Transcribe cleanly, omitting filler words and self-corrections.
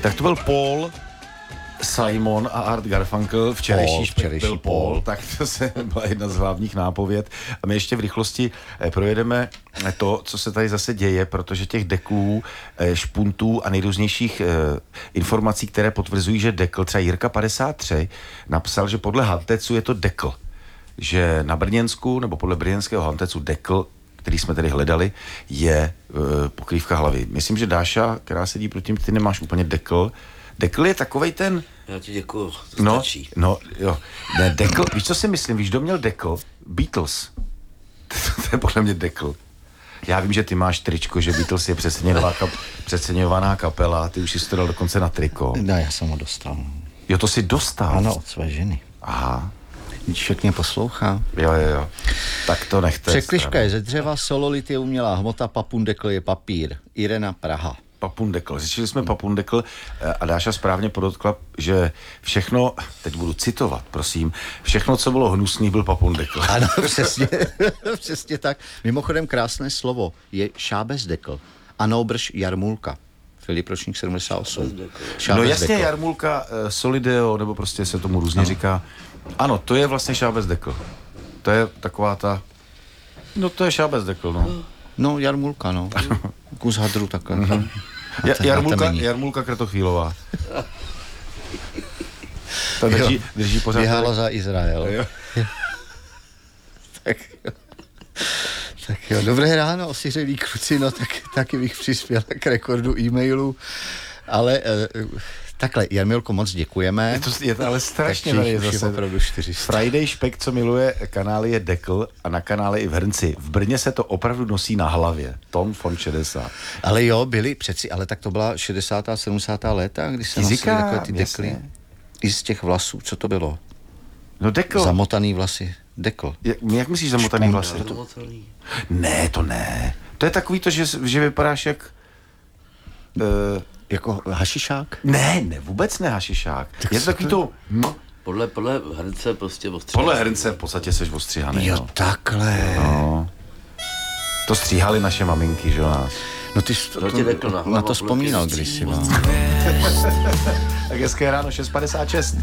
Tak to byl Paul Simon a Art Garfunkel, včerejší špek byl Paul, tak to se byla jedna z hlavních nápověd. A my ještě v rychlosti projedeme to, co se tady zase děje, protože těch deklů, špuntů a nejrůznějších informací, které potvrzují, že dekl, třeba Jirka 53 napsal, že podle Hantecu je to dekl. Že na Brněnsku, nebo podle brněnského Hantecu dekl, který jsme tady hledali, je pokrývka hlavy. Myslím, že Dáša, která sedí proti tím, ty nemáš úplně dekl. Dekl je takovej ten... Já ti děkuju, to stačí. No, jo. Ne, dekl, víš, co si myslím? Víš, kdo měl dekl? Beatles. To je podle mě dekl. Já vím, že ty máš tričko, že Beatles je přeceňovaná kapela, ty už jsi to dal dokonce na triko. Ne, já jsem ho dostal. Jo, to jsi dostal? Ano, od své ženy. Aha. Člověk mě poslouchá. Jo. Tak to nechte. Překližka je ze dřeva, sololit je umělá hmota, papundekl je papír. Irena, Praha. Papundekl. Zjistili jsme papundekl a Dáša správně podotkla, že všechno, teď budu citovat, prosím, všechno, co bylo hnusný, byl papundekl. Ano, přesně, přesně tak. Mimochodem krásné slovo je šábezdekl. A noubrž jarmulka. Filip ročník 78. No jasně, jarmulka, solideo, nebo prostě se tomu různě říká. Ano, to je vlastně šábezdekl. To je taková ta... No to je šábezdekl, no. No, jarmulka, no. Kus hadru takhle. Jarmulka Kratochvílová. Ta drží pořád. Běhala za Izrael. Jo. Tak jo, dobré ráno, osiřelí kluci, no taky bych přispěl k rekordu e-mailů, ale takhle, Jarmilko, moc děkujeme. Je to ale strašně tady zase. Opravdu 400. Friday špek, co miluje kanály, je dekl a na kanále i v Hrnci. V Brně se to opravdu nosí na hlavě. Tom von 60. Ale jo, byli přeci, ale tak to byla 60. a 70. léta, kdy se nosili takové ty dekly. Jasně. I z těch vlasů, co to bylo? No dekl. Zamotaný vlasy, dekl. Jak myslíš zamotaný vlasy? Ne, to ne. To je takový to, že vypadáš jak... Jako hašišák? Ne, vůbec ne hašišák. Je to takový to... Podle hrnce prostě ostříhaný. Podle hrnce v podstatě seš ostříhaný. Jo, no. takhle. No. To stříhali naše maminky, že nás. No ty na to vzpomínal kdysi. Tak hezké ráno, 6:56.